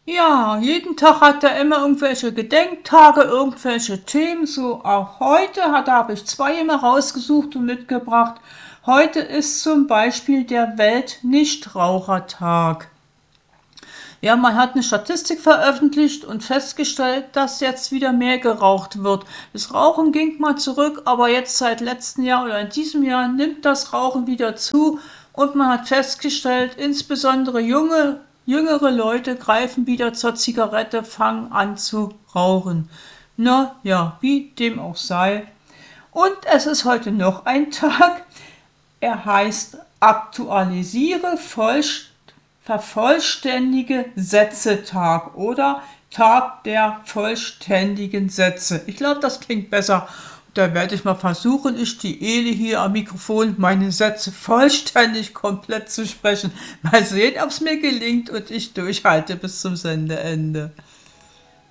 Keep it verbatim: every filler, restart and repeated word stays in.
Ja, jeden Tag hat er immer irgendwelche Gedenktage, irgendwelche Themen. So auch heute hat, habe ich zwei immer rausgesucht und mitgebracht. Heute ist zum Beispiel der Weltnichtrauchertag. Ja, man hat eine Statistik veröffentlicht und festgestellt, dass jetzt wieder mehr geraucht wird. Das Rauchen ging mal zurück, aber jetzt seit letztem Jahr oder in diesem Jahr nimmt das Rauchen wieder zu und man hat festgestellt, insbesondere junge, jüngere Leute greifen wieder zur Zigarette, fangen an zu rauchen. Na ja, wie dem auch sei. Und es ist heute noch ein Tag. Er heißt Aktualisiere Vollständig Vervollständige Sätze-Tag oder Tag der vollständigen Sätze. Ich glaube, das klingt besser. Da werde ich mal versuchen, ich die Eli hier am Mikrofon, meine Sätze vollständig komplett zu sprechen. Mal sehen, ob es mir gelingt und ich durchhalte bis zum Sendeende.